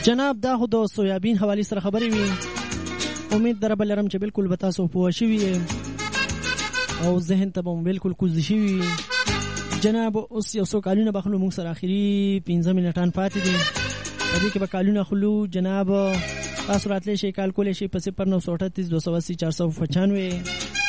جناب دا خو د سویابین حوالی سره خبرې وي. امید در بلرم چې بالکل به تاسو پوه شوي او ذهن ته به بالکل کوز شوي. جناب اوس یو څو کالونه بخلو موږ سره اخري 15 منټان پاتې دي. په دې کې به کالونه خلو. جناب تاسو راتلی شئ کال کولی شئ په 0938 280 495